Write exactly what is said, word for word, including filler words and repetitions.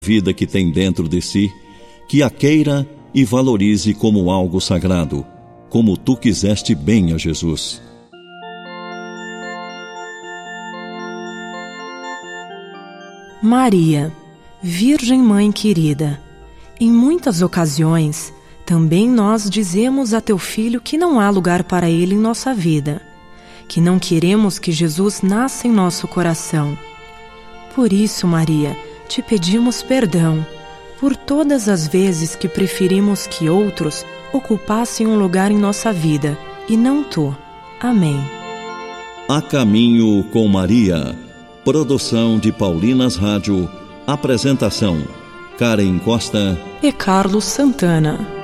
vida que tem dentro de si, que a queira e valorize como algo sagrado, como tu quiseste bem a Jesus. Maria, Virgem Mãe querida, em muitas ocasiões, também nós dizemos a teu filho que não há lugar para ele em nossa vida, que não queremos que Jesus nasça em nosso coração. Por isso, Maria, te pedimos perdão por todas as vezes que preferimos que outros ocupassem um lugar em nossa vida e não tu. Amém. A Caminho com Maria. Produção de Paulinas Rádio. Apresentação: Karen Costa e Carlos Santana.